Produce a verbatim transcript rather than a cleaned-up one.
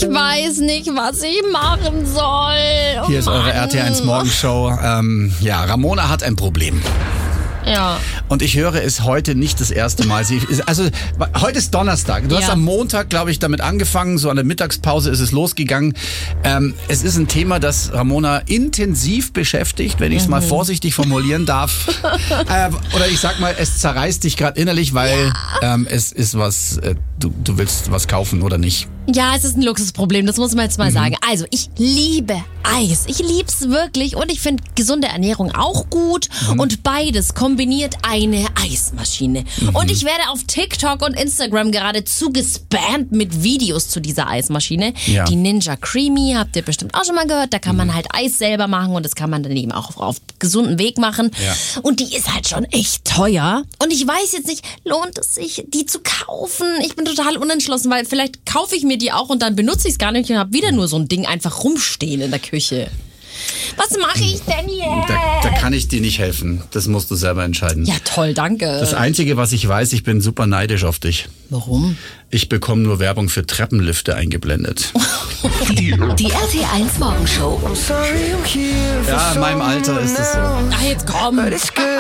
Ich weiß nicht, was ich machen soll. Oh Hier ist eure Mann. R T eins Morgenshow. Ähm, ja, Ramona hat ein Problem. Ja. Und ich höre es heute nicht das erste Mal. Sie ist, also heute ist Donnerstag. Du Ja. hast am Montag, glaube ich, damit angefangen. So an der Mittagspause ist es losgegangen. Ähm, es ist ein Thema, das Ramona intensiv beschäftigt, wenn ich es Mhm. mal vorsichtig formulieren darf. äh, oder ich sag mal, es zerreißt dich gerade innerlich, weil ja. ähm, es ist was, äh, du, du willst was kaufen oder nicht. Ja, es ist ein Luxusproblem, das muss man jetzt mal mhm. sagen. Also, ich liebe Eis. Ich lieb's wirklich und ich finde gesunde Ernährung auch gut. Mhm. Und beides kombiniert eine Eismaschine. Mhm. Und ich werde auf TikTok und Instagram geradezu gespammt mit Videos zu dieser Eismaschine. Ja. Die Ninja Creamy, habt ihr bestimmt auch schon mal gehört. Da kann man halt Eis selber machen und das kann man dann eben auch auf, auf gesunden Weg machen. Ja. Und die ist halt schon echt teuer. Und ich weiß jetzt nicht, lohnt es sich, die zu kaufen? Ich bin total unentschlossen, weil vielleicht kaufe ich mir die auch und dann benutze ich es gar nicht und habe wieder nur so ein Ding einfach rumstehen in der Küche. Was mache ich denn jetzt? Da, da kann ich dir nicht helfen. Das musst du selber entscheiden. Ja, toll, danke. Das Einzige, was ich weiß, ich bin super neidisch auf dich. Warum? Ich bekomme nur Werbung für Treppenlifte eingeblendet. Die, die R T eins Morgenshow. Ja, in meinem Alter ist es so. Ach, jetzt komm.